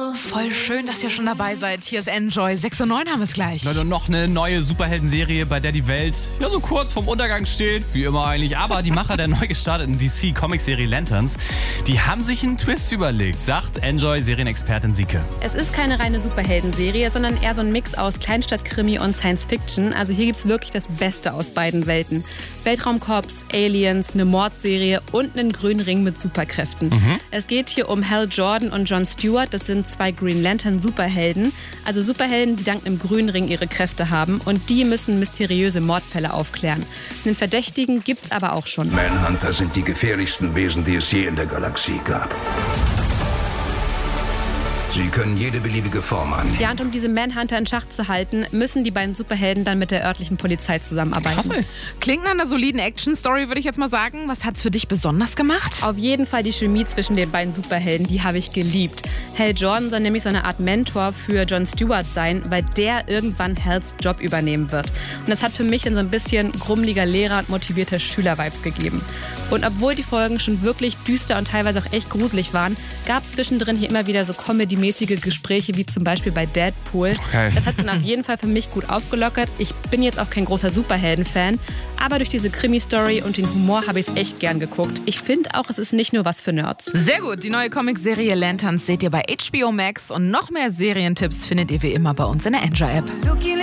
Voll schön, dass ihr schon dabei seid. Hier ist Enjoy. 6:09 haben wir es gleich. Und noch eine neue Superhelden-Serie, bei der die Welt ja so kurz vorm Untergang steht. Wie immer eigentlich. Aber die Macher der neu gestarteten DC-Comic-Serie Lanterns, die haben sich einen Twist überlegt, sagt Enjoy-Serienexpertin Sieke. Es ist keine reine Superhelden-Serie, sondern eher so ein Mix aus Kleinstadt-Krimi und Science-Fiction. Also hier gibt es wirklich das Beste aus beiden Welten. Weltraumkorps, Aliens, eine Mordserie und einen grünen Ring mit Superkräften. Es geht hier um Hal Jordan und John Stewart. Das sind zwei Green Lantern-Superhelden. Also Superhelden, die dank einem grünen Ring ihre Kräfte haben. Und die müssen mysteriöse Mordfälle aufklären. Einen Verdächtigen gibt's aber auch schon. Manhunter sind die gefährlichsten Wesen, die es je in der Galaxie gab. Sie können jede beliebige Form annehmen. Ja, und um diese Manhunter in Schach zu halten, müssen die beiden Superhelden dann mit der örtlichen Polizei zusammenarbeiten. Krass, ey. Klingt nach einer soliden Action-Story, würde ich jetzt mal sagen. Was hat's für dich besonders gemacht? Auf jeden Fall die Chemie zwischen den beiden Superhelden, die habe ich geliebt. Hal Jordan soll nämlich so eine Art Mentor für John Stewart sein, weil der irgendwann Hals Job übernehmen wird. Und das hat für mich dann so ein bisschen grummeliger Lehrer und motivierter Schüler-Vibes gegeben. Und obwohl die Folgen schon wirklich düster und teilweise auch echt gruselig waren, gab es zwischendrin hier immer wieder so Comedy-mäßige Gespräche, wie zum Beispiel bei Deadpool. Okay. Das hat es dann auf jeden Fall für mich gut aufgelockert. Ich bin jetzt auch kein großer Superhelden-Fan, aber durch diese Krimi-Story und den Humor habe ich es echt gern geguckt. Ich finde auch, es ist nicht nur was für Nerds. Sehr gut. Die neue Comicserie Lanterns seht ihr bei HBO Max und noch mehr Serientipps findet ihr wie immer bei uns in der Enjoy-App.